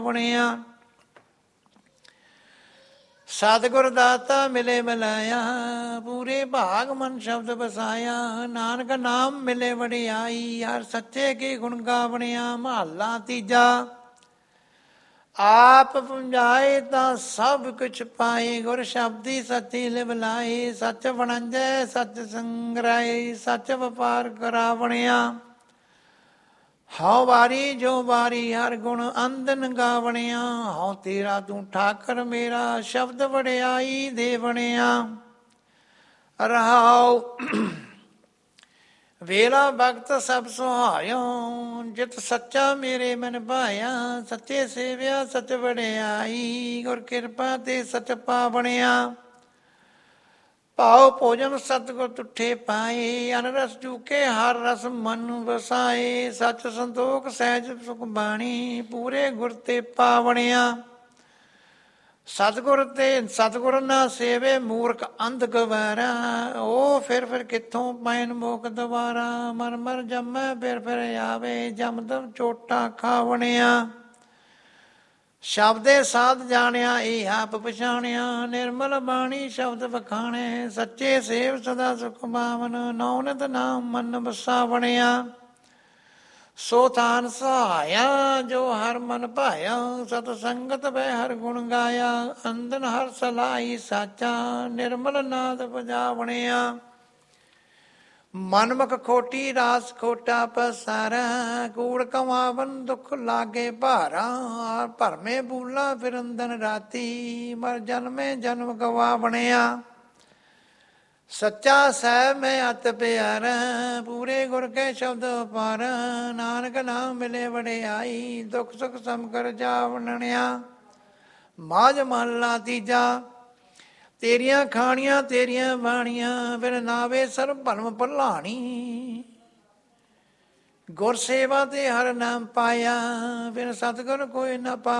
ਬਣਿਆ। ਸਤਿਗੁਰ ਦਾਤਾ ਮਿਲੇ ਮਿਲਾਇਆ, ਪੂਰੇ ਭਾਗ ਮਨ ਸ਼ਬਦ ਵਸਾਇਆ। ਨਾਨਕ ਨਾਮ ਮਿਲੇ ਵਡਿਆਈ, ਹਰ ਸੱਚੇ ਕੀ ਗੁਣ ਗਾਵਣਿਆ। ਮਹੱਲਾ ਤੀਜਾ। ਆਪ ਪੁੰਜਾਏ ਤਾਂ ਸਭ ਕੁਛ ਪਾਏ, ਗੁਰ ਸ਼ਬਦੀ ਸੱਚੀ ਲਿਵ ਲਾਏ। ਸੱਚ ਵਣੰਜੈ ਸੱਚ ਸੰਗਰਾਏ, ਸੱਚ ਵਪਾਰ ਕਰਾਵਣਿਆ। ਹਉ ਵਾਰੀ ਜੋ ਵਾਰੀ ਹਰ ਗੁਣ ਅੰਦਨ ਗਾਵਣਿਆ। ਹਉ ਤੇਰਾ ਤੂੰ ਠਾਕਰ ਮੇਰਾ, ਸ਼ਬਦ ਵਡਿਆਈ ਦੇ ਬਣਿਆ। ਰਹਾਉ ਵੇਲਾ ਵਕਤ ਸਭ ਸੁਹਾਇਓ, ਜਿਤ ਸੱਚਾ ਮੇਰੇ ਮਨ ਭਾਇਆ। ਸੱਚੇ ਸੇਵਿਆ ਸਚ ਵਡਿਆਈ, ਗੁਰ ਕਿਰਪਾ ਤੇ ਸਚ ਪਾਵਣਿਆ। ਭਾਉ ਭੋਜਨ ਸਤਿਗੁਰ ਤੁਠੇ ਪਾਏ, ਅਨ ਰਸ ਜੂਕੇ ਹਰ ਰਸ ਮਨ ਵਸਾਏ। ਸੱਚ ਸੰਤੋਖ ਸਹਿਜ ਸੁਖ ਬਾਣੀ, ਪੂਰੇ ਗੁਰ ਤੇ ਪਾਵਣਿਆ। ਸਤਿਗੁਰ ਨਾ ਸੇਵੇ ਮੂਰਖ ਅੰਧ ਗਵਾਰਾ, ਉਹ ਫਿਰ ਕਿੱਥੋਂ ਪੈਣ ਮੋਖ ਦੁਬਾਰਾ। ਮਰ ਮਰ ਜੰਮੈ ਫਿਰ ਆਵੇ, ਜਮਦਮ ਚੋਟਾ ਖਾਵਣਿਆ। ਸ਼ਬਦੇ ਸਾਧ ਜਾਣਿਆ ਇਹ ਆਪ ਪਛਾਣਿਆ, ਨਿਰਮਲ ਬਾਣੀ ਸ਼ਬਦ ਵਖਾਣੇ। ਸੱਚੇ ਸੇਵ ਸਦਾ ਸੁਖ ਪਾਵਨ, ਨੌ ਨਿਤ ਨਾਮ ਮਨ ਵਸਾਵਣਿਆ। ਸੋ ਥਾਨ ਸਹਾਇਆ ਜੋ ਹਰ ਮਨ ਭਾਇਆ, ਸਤ ਸੰਗਤ ਬੈ ਹਰ ਗੁਣ ਗਾਇਆ। ਅੰਦਨ ਹਰ ਸਲਾਈ ਸਾਚਾ, ਨਿਰਮਲ ਨਾਦ ਵਜਾਵਣਿਆ। ਮਨਮੁਖ ਖੋਟੀ ਰਾਸ ਖੋਟਾ ਪਸਾਰਾ, ਕੂੜ ਕਮਾਵਨ ਦੁੱਖ ਲਾਗੇ ਭਾਰਾ। ਭਰਮੇ ਬੂਲਾ ਫਿਰੰਦਨ ਰਾਤੀ, ਮਰ ਜਨਮੇ ਜਨਮ ਗਵਾਵਣਿਆ। ਸੱਚਾ ਸਹਿਬ ਮੈਂ ਅਤ ਪਿਆਰਾ, ਪੂਰੇ ਗੁਰ ਕੇ ਸ਼ਬਦ ਅਪਾਰ। ਨਾਨਕ ਨਾਮ ਮਿਲੇ ਵਡਿਆਈ, ਦੁੱਖ ਸੁਖ ਸਮ ਕਰ ਜਾਵਣਿਆ। ਮਾਝ ਮਹੱਲਾ ਤੀਜਾ। ਤੇਰੀਆਂ ਖਾਣੀਆਂ ਤੇਰੀਆਂ ਬਾਣੀਆਂ, ਫਿਰ ਨਾਵੇ ਸਰਬ ਭਰਮ ਭਲਾਣੀ। ਗੁਰ ਸੇਵਾ ਤੇ ਹਰ ਨਾਮ ਪਾਇਆ, ਫਿਰ ਸਤਿਗੁਰ ਕੋਈ ਨਾ ਪਾ